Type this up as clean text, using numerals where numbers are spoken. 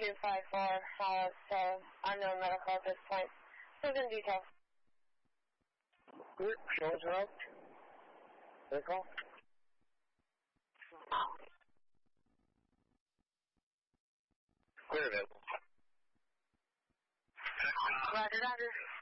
254, so unknown medical at this point. Who's in detail? Group, Shores Road. Vehicle. Clear vehicle. Roger, Roger.